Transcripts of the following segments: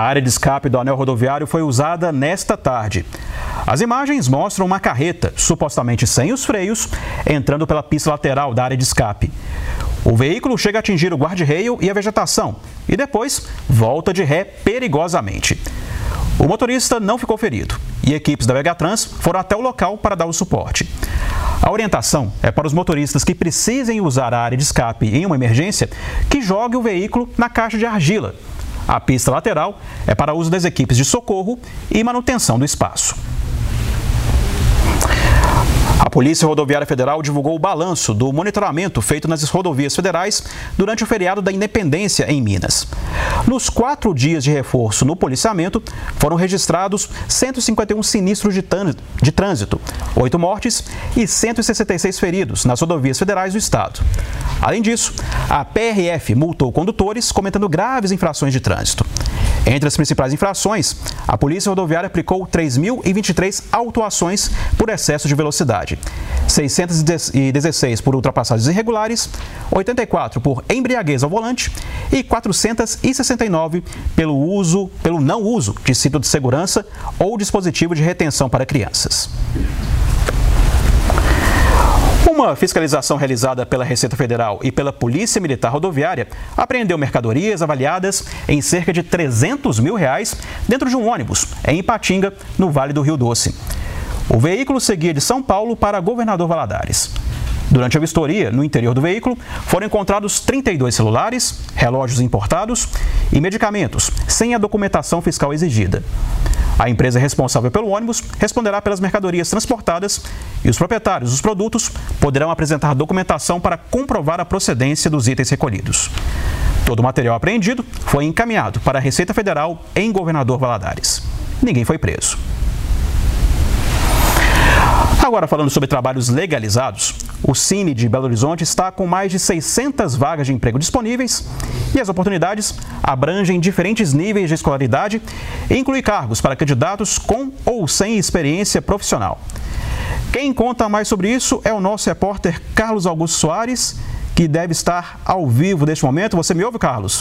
área de escape do anel rodoviário foi usada nesta tarde. As imagens mostram uma carreta, supostamente sem os freios, entrando pela pista lateral da área de escape. O veículo chega a atingir o guarda-reio e a vegetação e depois volta de ré perigosamente. O motorista não ficou ferido e equipes da Vegatrans foram até o local para dar o suporte. A orientação é para os motoristas que precisem usar a área de escape em uma emergência que joguem o veículo na caixa de argila. A pista lateral é para uso das equipes de socorro e manutenção do espaço. A Polícia Rodoviária Federal divulgou o balanço do monitoramento feito nas rodovias federais durante o feriado da Independência em Minas. Nos 4 dias de reforço no policiamento, foram registrados 151 sinistros de trânsito, 8 mortes e 166 feridos nas rodovias federais do estado. Além disso, a PRF multou condutores cometendo graves infrações de trânsito. Entre as principais infrações, a Polícia Rodoviária aplicou 3.023 autuações por excesso de velocidade, 616 por ultrapassagens irregulares, 84 por embriaguez ao volante e 469 pelo não uso de cinto de segurança ou dispositivo de retenção para crianças. Uma fiscalização realizada pela Receita Federal e pela Polícia Militar Rodoviária apreendeu mercadorias avaliadas em cerca de R$300 mil dentro de um ônibus em Ipatinga, no Vale do Rio Doce. O veículo seguia de São Paulo para Governador Valadares. Durante a vistoria, no interior do veículo, foram encontrados 32 celulares, relógios importados e medicamentos, sem a documentação fiscal exigida. A empresa responsável pelo ônibus responderá pelas mercadorias transportadas e os proprietários dos produtos poderão apresentar documentação para comprovar a procedência dos itens recolhidos. Todo o material apreendido foi encaminhado para a Receita Federal em Governador Valadares. Ninguém foi preso. Agora, falando sobre trabalhos legalizados, o Cine de Belo Horizonte está com mais de 600 vagas de emprego disponíveis e as oportunidades abrangem diferentes níveis de escolaridade e incluem cargos para candidatos com ou sem experiência profissional. Quem conta mais sobre isso é o nosso repórter Carlos Augusto Soares, que deve estar ao vivo neste momento. Você me ouve, Carlos?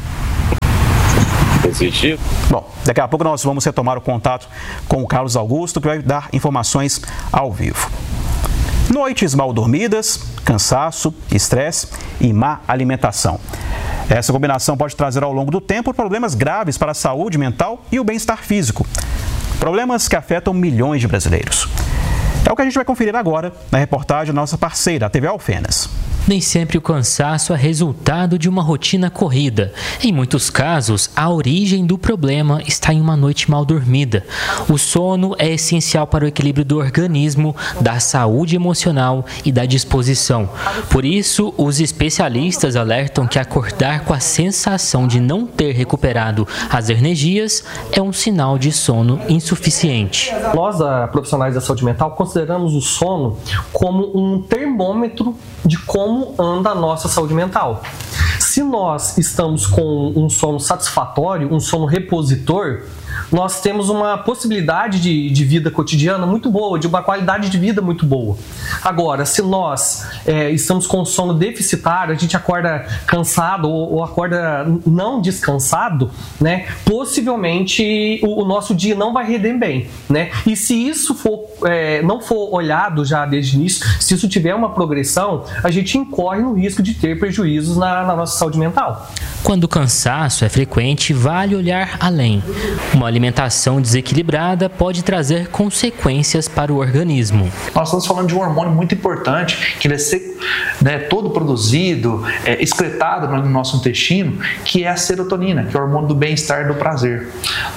Positivo. Bom, daqui a pouco nós vamos retomar o contato com o Carlos Augusto, que vai dar informações ao vivo. Noites mal dormidas, cansaço, estresse e má alimentação. Essa combinação pode trazer ao longo do tempo problemas graves para a saúde mental e o bem-estar físico. Problemas que afetam milhões de brasileiros. É o que a gente vai conferir agora na reportagem da nossa parceira, a TV Alfenas. Nem sempre o cansaço é resultado de uma rotina corrida. Em muitos casos, a origem do problema está em uma noite mal dormida. O sono é essencial para o equilíbrio do organismo, da saúde emocional e da disposição. Por isso, os especialistas alertam que acordar com a sensação de não ter recuperado as energias é um sinal de sono insuficiente. Nós, profissionais da saúde mental, consideramos o sono como um termômetro de como anda a nossa saúde mental. Se nós estamos com um sono satisfatório, um sono repositor, nós temos uma possibilidade de vida cotidiana muito boa, de uma qualidade de vida muito boa. Agora, se nós estamos com sono deficitário, a gente acorda cansado ou acorda não descansado, né, possivelmente o nosso dia não vai render bem, né? E se isso não for olhado já desde o início, se isso tiver uma progressão, a gente incorre no risco de ter prejuízos na nossa saúde mental. Quando o cansaço é frequente, vale olhar além. Uma alimentação desequilibrada pode trazer consequências para o organismo. Nós estamos falando de um hormônio muito importante, que ele é todo produzido, excretado no nosso intestino, que é a serotonina, que é o hormônio do bem-estar e do prazer.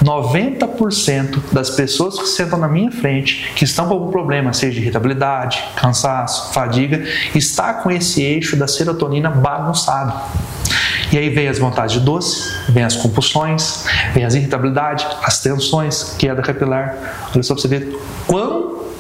90% das pessoas que sentam na minha frente, que estão com algum problema, seja de irritabilidade, cansaço, fadiga, está com esse eixo da serotonina bagunçado. E aí vem as vontades de doce, vem as compulsões, vem as irritabilidades, as tensões, queda capilar. Olha só para você ver quão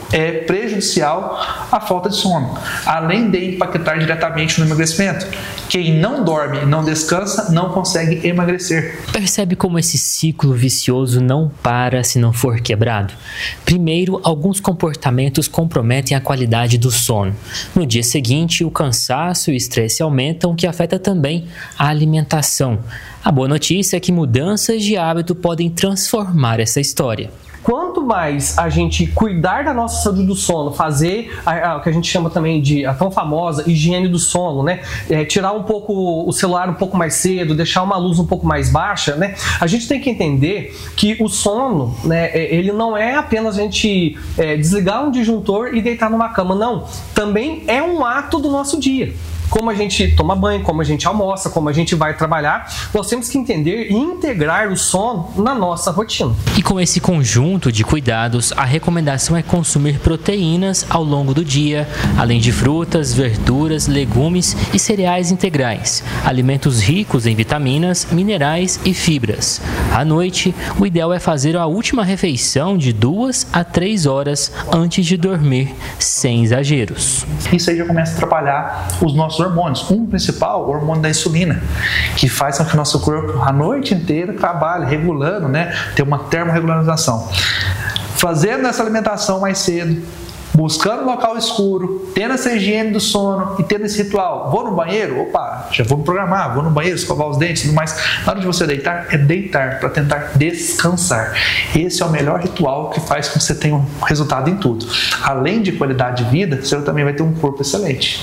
é prejudicial à falta de sono, além de impactar diretamente no emagrecimento. Quem não dorme e não descansa não consegue emagrecer. Percebe como esse ciclo vicioso não para se não for quebrado? Primeiro, alguns comportamentos comprometem a qualidade do sono. No dia seguinte, o cansaço e o estresse aumentam, o que afeta também a alimentação. A boa notícia é que mudanças de hábito podem transformar essa história. Quanto mais a gente cuidar da nossa saúde do sono, fazer o que a gente chama também de a tão famosa higiene do sono, né? Tirar um pouco o celular um pouco mais cedo, deixar uma luz um pouco mais baixa, né? A gente tem que entender que o sono, né, ele não é apenas a gente desligar um disjuntor e deitar numa cama, não. Também é um ato do nosso dia. Como a gente toma banho, como a gente almoça, como a gente vai trabalhar, nós temos que entender e integrar o sono na nossa rotina. E com esse conjunto de cuidados, a recomendação é consumir proteínas ao longo do dia, além de frutas, verduras, legumes e cereais integrais, alimentos ricos em vitaminas, minerais e fibras. À noite, o ideal é fazer a última refeição de 2 a 3 horas antes de dormir, sem exageros. Isso aí já começa a atrapalhar os nossos hormônios. Um principal, o hormônio da insulina, que faz com que o nosso corpo a noite inteira trabalhe, regulando, né? Ter uma termorregularização. Fazendo essa alimentação mais cedo, buscando um local escuro, tendo essa higiene do sono e tendo esse ritual. Vou no banheiro? Opa, já vou me programar, vou no banheiro, escovar os dentes e tudo mais. Na hora de você deitar, é deitar para tentar descansar. Esse é o melhor ritual que faz com que você tenha um resultado em tudo. Além de qualidade de vida, você também vai ter um corpo excelente.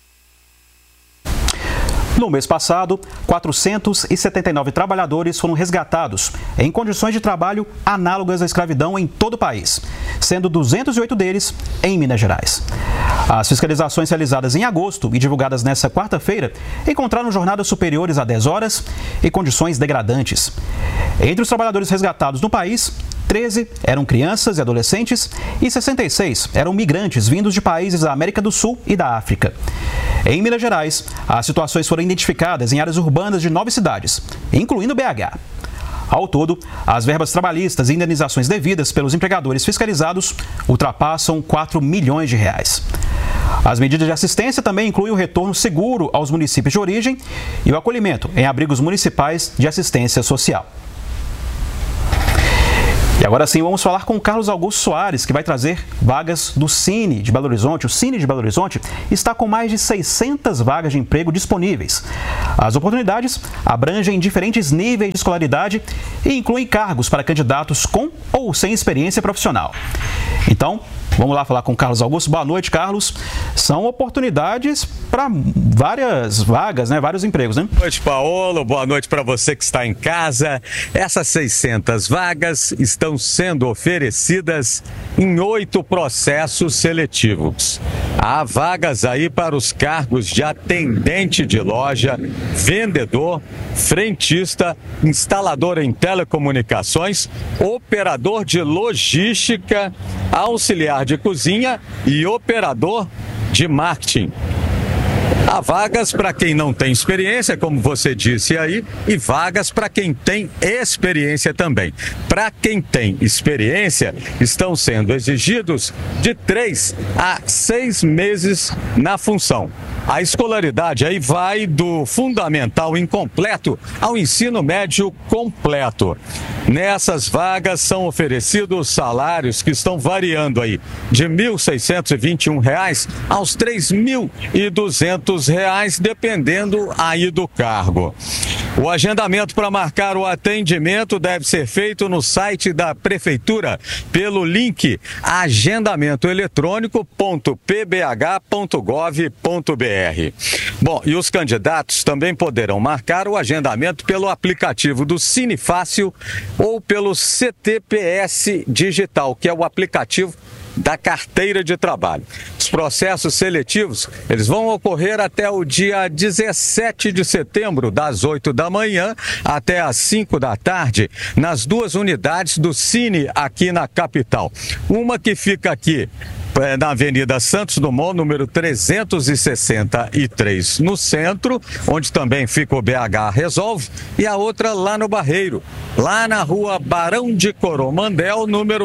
No mês passado, 479 trabalhadores foram resgatados em condições de trabalho análogas à escravidão em todo o país, sendo 208 deles em Minas Gerais. As fiscalizações realizadas em agosto e divulgadas nesta quarta-feira encontraram jornadas superiores a 10 horas e condições degradantes. Entre os trabalhadores resgatados no país, 13 eram crianças e adolescentes e 66 eram migrantes vindos de países da América do Sul e da África. Em Minas Gerais, as situações foram identificadas em áreas urbanas de 9 cidades, incluindo BH. Ao todo, as verbas trabalhistas e indenizações devidas pelos empregadores fiscalizados ultrapassam 4 milhões de reais. As medidas de assistência também incluem o retorno seguro aos municípios de origem e o acolhimento em abrigos municipais de assistência social. E agora sim, vamos falar com o Carlos Augusto Soares, que vai trazer vagas do Cine de Belo Horizonte. O Cine de Belo Horizonte está com mais de 600 vagas de emprego disponíveis. As oportunidades abrangem diferentes níveis de escolaridade e incluem cargos para candidatos com ou sem experiência profissional. Então, vamos lá falar com o Carlos Augusto. Boa noite, Carlos. São oportunidades para várias vagas, né? Vários empregos, né? Boa noite, Paolo. Boa noite para você que está em casa. Essas 600 vagas estão sendo oferecidas em 8 processos seletivos. Há vagas aí para os cargos de atendente de loja, vendedor, frentista, instalador em telecomunicações, operador de logística, auxiliar de cozinha e operador de marketing. Há vagas para quem não tem experiência, como você disse aí, e vagas para quem tem experiência também. Para quem tem experiência, estão sendo exigidos de 3 a 6 meses na função. A escolaridade aí vai do fundamental incompleto ao ensino médio completo. Nessas vagas são oferecidos salários que estão variando aí de R$ 1.621 aos R$ 3.200, dependendo aí do cargo. O agendamento para marcar o atendimento deve ser feito no site da Prefeitura pelo link agendamentoeletrônico.pbh.gov.br. Bom, e os candidatos também poderão marcar o agendamento pelo aplicativo do Cine Fácil ou pelo CTPS Digital, que é o aplicativo da carteira de trabalho. Os processos seletivos, eles vão ocorrer até o dia 17 de setembro, das 8 da manhã até as 5 da tarde, nas 2 unidades do Cine aqui na capital. Uma que fica aqui na Avenida Santos Dumont, número 363, no centro, onde também fica o BH Resolve, e a outra lá no Barreiro, lá na rua Barão de Coromandel, número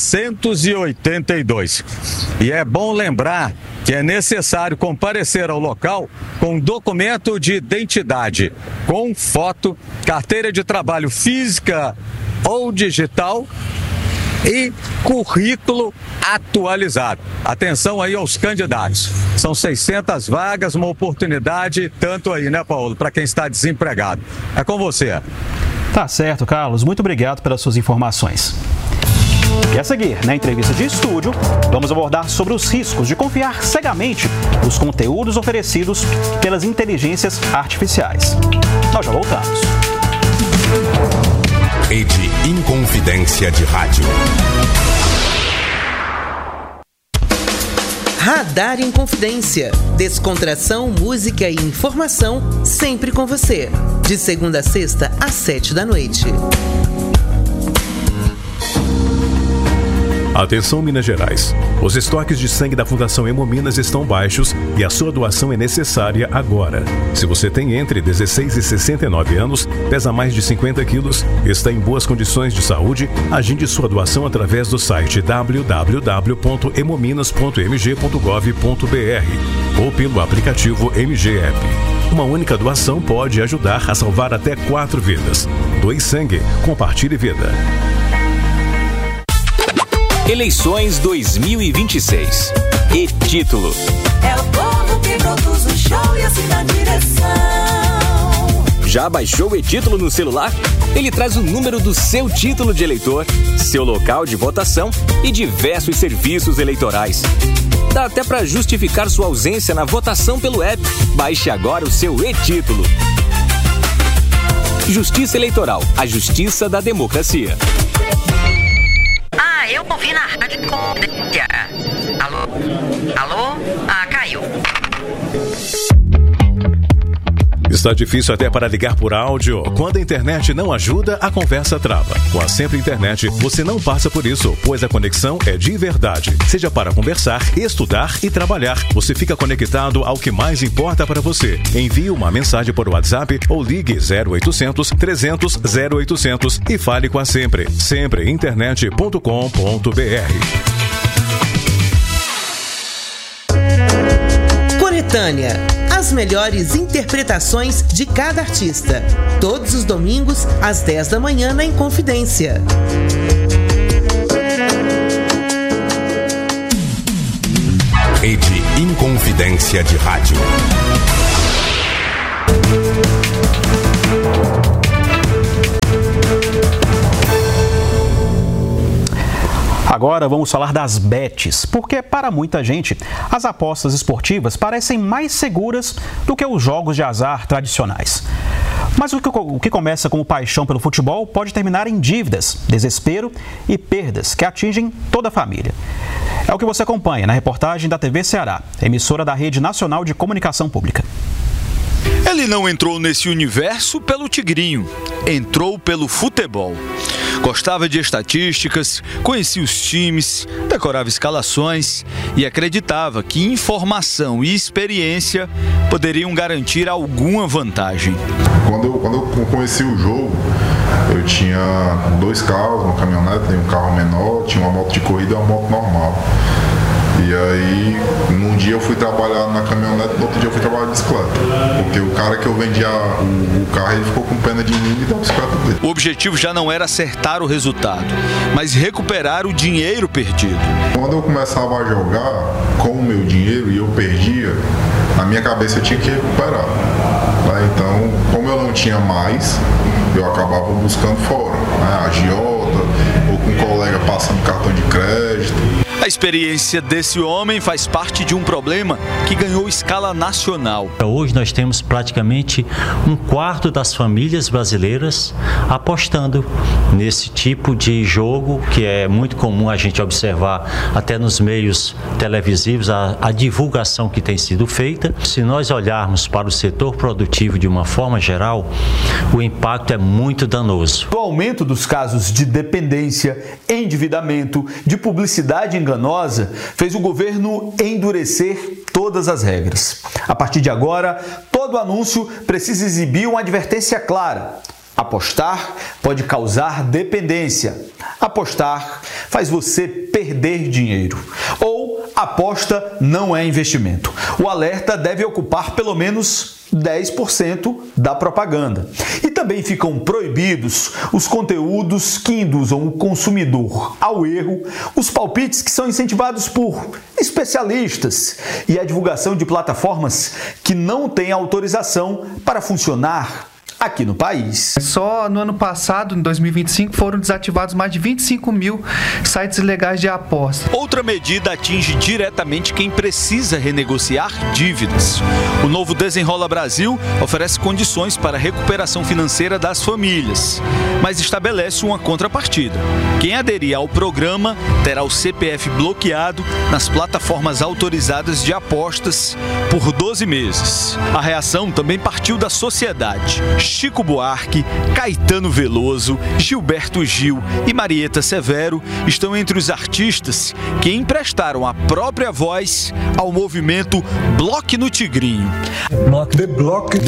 982. E é bom lembrar que é necessário comparecer ao local com documento de identidade, com foto, carteira de trabalho física ou digital e currículo atualizado. Atenção aí aos candidatos. São 600 vagas, uma oportunidade tanto aí, né, Paulo, para quem está desempregado. É com você. Tá certo, Carlos. Muito obrigado pelas suas informações. E a seguir, na entrevista de estúdio, vamos abordar sobre os riscos de confiar cegamente nos conteúdos oferecidos pelas inteligências artificiais. Nós já voltamos. Rede Inconfidência de Rádio. Radar Inconfidência. Descontração, música e informação sempre com você. De segunda a sexta, às 7h. Atenção, Minas Gerais. Os estoques de sangue da Fundação Hemominas estão baixos e a sua doação é necessária agora. Se você tem entre 16 e 69 anos, pesa mais de 50 quilos, está em boas condições de saúde, agende sua doação através do site www.hemominas.mg.gov.br ou pelo aplicativo MG App. Uma única doação pode ajudar a salvar até 4 vidas. Doe sangue, compartilhe vida. Eleições 2026. E título: é o povo que produz o show e assina a direção. Já baixou o e-título no celular? Ele traz o número do seu título de eleitor, seu local de votação e diversos serviços eleitorais. Dá até para justificar sua ausência na votação pelo app. Baixe agora o seu e-título. Justiça Eleitoral, a justiça da democracia. Eu ouvi na rádio Inconfidência. Alô? Alô? Caiu. Está difícil até para ligar por áudio. Quando a internet não ajuda, a conversa trava. Com a Sempre Internet, você não passa por isso, pois a conexão é de verdade. Seja para conversar, estudar e trabalhar, você fica conectado ao que mais importa para você. Envie uma mensagem por WhatsApp ou ligue 0800 300 0800 e fale com a Sempre. Sempreinternet.com.br. Coletânea. As melhores interpretações de cada artista. Todos os domingos, às 10h na Inconfidência. Rede Inconfidência de Rádio. Agora vamos falar das bets, porque para muita gente as apostas esportivas parecem mais seguras do que os jogos de azar tradicionais. Mas o que começa como paixão pelo futebol pode terminar em dívidas, desespero e perdas que atingem toda a família. É o que você acompanha na reportagem da TV Ceará, emissora da Rede Nacional de Comunicação Pública. Ele não entrou nesse universo pelo tigrinho, entrou pelo futebol. Gostava de estatísticas, conhecia os times, decorava escalações e acreditava que informação e experiência poderiam garantir alguma vantagem. Quando eu conheci o jogo, eu tinha 2 carros, uma caminhonete e um carro menor, tinha uma moto de corrida e uma moto normal. E aí, num dia eu fui trabalhar na caminhonete, no outro dia eu fui trabalhar de bicicleta. Porque o cara que eu vendia o carro, ele ficou com pena de mim e da bicicleta dele. O objetivo já não era acertar o resultado, mas recuperar o dinheiro perdido. Quando eu começava a jogar com o meu dinheiro e eu perdia, na minha cabeça eu tinha que recuperar. Então, como eu não tinha mais, eu acabava buscando fora. Agiota, ou com um colega passando cartão de crédito. A experiência desse homem faz parte de um problema que ganhou escala nacional. Hoje nós temos praticamente 1/4 das famílias brasileiras apostando nesse tipo de jogo, que é muito comum a gente observar até nos meios televisivos, a divulgação que tem sido feita. Se nós olharmos para o setor produtivo de uma forma geral, o impacto é muito danoso. O aumento dos casos de dependência, endividamento, de publicidade enganosa fez o governo endurecer todas as regras. A partir de agora, todo anúncio precisa exibir uma advertência clara. Apostar pode causar dependência. Apostar faz você perder dinheiro. Ou aposta não é investimento. O alerta deve ocupar pelo menos 10% da propaganda. E também ficam proibidos os conteúdos que induzam o consumidor ao erro, os palpites que são incentivados por especialistas e a divulgação de plataformas que não têm autorização para funcionar aqui no país. Só no ano passado, em 2025, foram desativados mais de 25 mil sites ilegais de aposta. Outra medida atinge diretamente quem precisa renegociar dívidas. O novo Desenrola Brasil oferece condições para a recuperação financeira das famílias, mas estabelece uma contrapartida. Quem aderir ao programa terá o CPF bloqueado nas plataformas autorizadas de apostas por 12 meses. A reação também partiu da sociedade. Chico Buarque, Caetano Veloso, Gilberto Gil e Marieta Severo estão entre os artistas que emprestaram a própria voz ao movimento Bloque no Tigrinho. The Bloque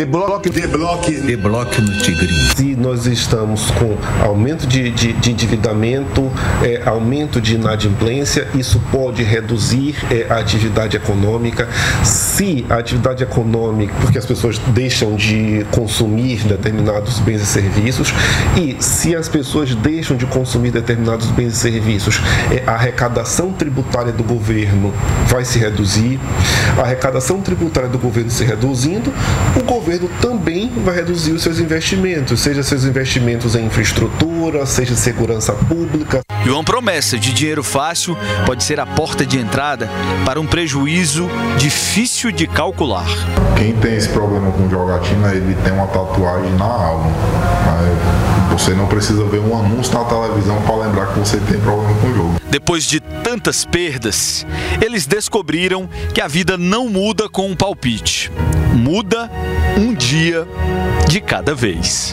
no Tigrinho. Se nós estamos com aumento de endividamento, aumento de inadimplência, isso pode reduzir a atividade econômica. Se a atividade econômica, porque as pessoas deixam de consumir determinados bens e serviços, e se as pessoas deixam de consumir determinados bens e serviços, a arrecadação tributária do governo vai se reduzir. A arrecadação tributária do governo se reduzindo, o governo também vai reduzir os seus investimentos, seja seus investimentos em infraestrutura, seja segurança pública. E uma promessa de dinheiro fácil pode ser a porta de entrada para um prejuízo difícil de calcular. Quem tem esse problema com jogatina, ele tem uma tatuagem na alma. Você não precisa ver um anúncio na televisão para lembrar que você tem problema com o jogo. Depois de tantas perdas, eles descobriram que a vida não muda com um palpite. Muda um dia de cada vez.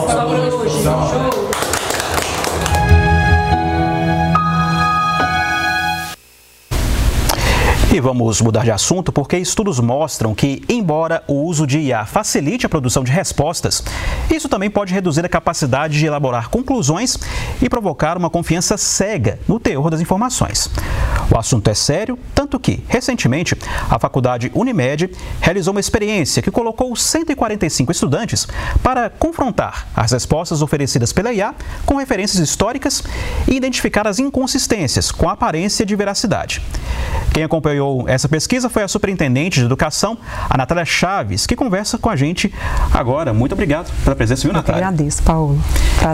E vamos mudar de assunto porque estudos mostram que, embora o uso de IA facilite a produção de respostas, isso também pode reduzir a capacidade de elaborar conclusões e provocar uma confiança cega no teor das informações. O assunto é sério, tanto que, recentemente, a Faculdade Unimed realizou uma experiência que colocou 145 estudantes para confrontar as respostas oferecidas pela IA com referências históricas e identificar as inconsistências com a aparência de veracidade. Quem acompanhou essa pesquisa foi a Superintendente de Educação, a Natália Chaves, que conversa com a gente agora. Muito obrigado pela presença, viu, Natália? Eu agradeço, Paulo.